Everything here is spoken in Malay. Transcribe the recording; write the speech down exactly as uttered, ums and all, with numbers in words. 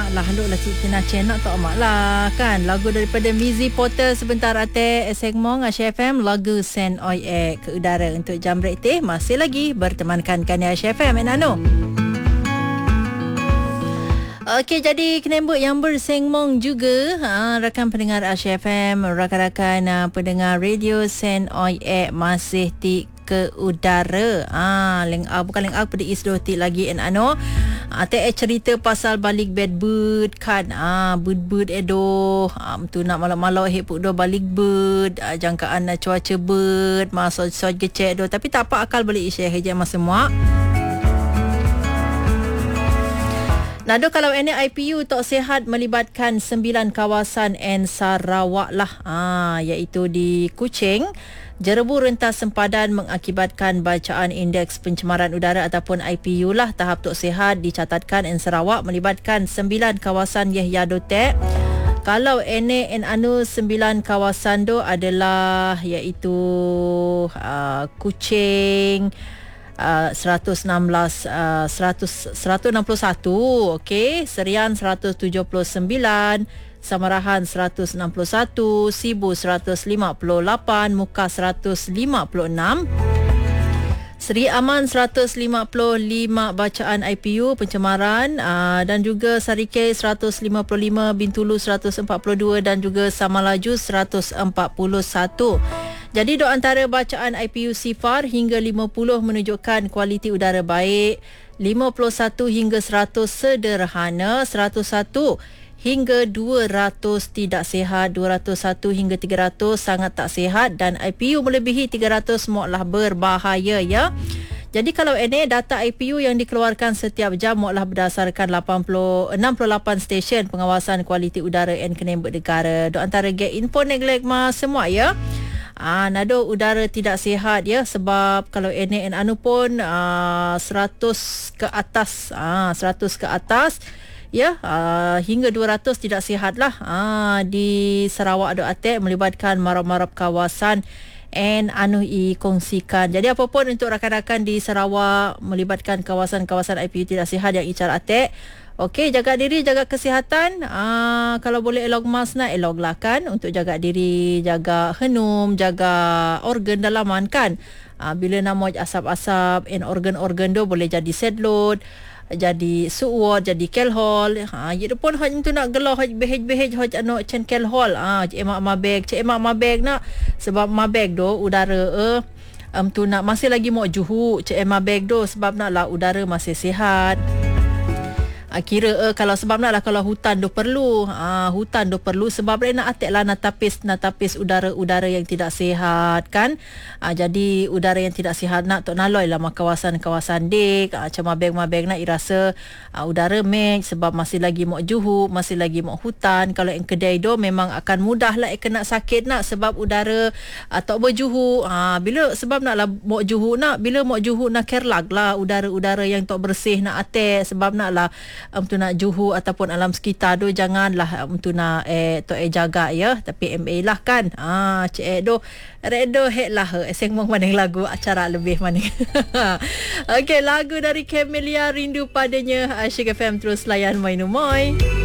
nak lah lu lah Cik Tina Chen nak tak mak lah kan. Lagu daripada Mizi Porter sebentar ate segmong Asia F M lagu Sen Oi E ke udara untuk jam break teh masih lagi bertemankan kan Asia F M enano. Okey, jadi kenembut yang bersengmong juga ha, rakan pendengar Asia F M, rakan-rakan uh, pendengar radio Sen Oi E masih ti ke udara. Ah, leng ah bukan leng ah pada isdo ti lagi en ano. Ah, te cerita pasal balik bed bird kan. Ah, bird-bird edo. Ah, tu nak malam-malam he puk do balik bird. Ah, jangkaan uh, cuaca bird, masuk soj gecek do tapi tak apa akal balik share je mas semua. Nado kalau ini I P U Tok Sihat melibatkan sembilan kawasan N Sarawak lah. Ah, iaitu di Kuching. Jerebu rentas sempadan mengakibatkan bacaan indeks pencemaran udara ataupun I P U lah. Tahap Tok Sihat dicatatkan N Sarawak melibatkan sembilan kawasan yeh yadotek. Kalau ene en anu sembilan kawasan tu adalah iaitu uh, Kuching, Uh, seratus enam belas uh, seratus, seratus enam puluh satu, okey, Serian seratus tujuh puluh sembilan, Samarahan seratus enam puluh satu, Sibu seratus lima puluh lapan, Muka seratus lima puluh enam, Seri Aman seratus lima puluh lima bacaan I P U pencemaran, uh, dan juga Sarike seratus lima puluh lima, Bintulu seratus empat puluh dua dan juga Samalaju seratus empat puluh satu. Jadi do antara bacaan I P U sifar hingga lima puluh menunjukkan kualiti udara baik, lima puluh satu hingga seratus sederhana, seratus satu hingga dua ratus tidak sihat, dua ratus satu hingga tiga ratus sangat tak sihat dan I P U melebihi tiga ratus moklah berbahaya ya. Jadi kalau ini data I P U yang dikeluarkan setiap jam moklah berdasarkan lapan puluh, enam puluh lapan stesen pengawasan kualiti udara dan kenembut negara. Do antara get info neglect mas semua ya. Ah, nado udara tidak sihat ya sebab kalau N A N anu pun uh, seratus ke atas, ah seratus ke atas ya, uh, hingga dua ratus tidak sihat lah. Ah, di Sarawak ada atek melibatkan marap-marap kawasan and anu i kongsikan. Jadi apapun untuk rakan-rakan di Sarawak melibatkan kawasan-kawasan I P U tidak sihat yang icar atek. Okey, jaga diri, jaga kesihatan. Ah, kalau boleh elok mas nak elok lah kan untuk jaga diri, jaga henum, jaga organ dalaman kan. Ah, bila nama asap-asap and organ-organ tu boleh jadi sedlot, jadi suwot, jadi kelhol. Ha, itu pun hoj tu nak gelah hoj behej-behej hoj anu cen kelhol. Ah, cik emak mabeg, cik emak mabeg nak sebab mabeg do udara eh um, tu nak masih lagi mau juhu cik emak mabeg do sebab nak lah udara masih sihat. Kira uh, kalau sebab nak lah kalau hutan tu perlu, uh, hutan tu perlu sebab dia nak atek lah nak tapis, nak tapis udara-udara yang tidak sihat kan. Uh, jadi udara yang tidak sihat nak tok naloi lah kawasan-kawasan dik, uh, macam mabeng-mabeng nak irasa uh, udara mix sebab masih lagi mau juhu, masih lagi mau hutan. Kalau yang kedai tu memang akan mudah lah kena sakit nak sebab udara uh, tok berjuhu. Uh, bila sebab nak lah mau juhu nak, bila mau juhu nak kerlag lah udara-udara yang tok bersih nak atek sebab nak lah um, tu nak juhu ataupun alam sekitar tu janganlah um, tu nak eh tok eh jaga ya tapi M A lah kan. Ah cik eh do redo hek lah eseng mong maning lagu acara lebih maning. Okey, lagu dari Camelia Rindu Padanya Asyik F M terus layan Moy No Moy.